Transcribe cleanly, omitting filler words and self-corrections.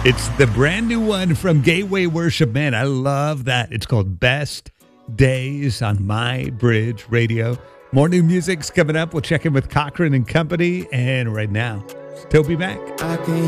It's the brand new one from Gateway Worship. Man, I love that. It's called Best Days on My Bridge Radio. More new music's coming up. We'll check in with Cochran and Company. And right now, it's Toby Mac.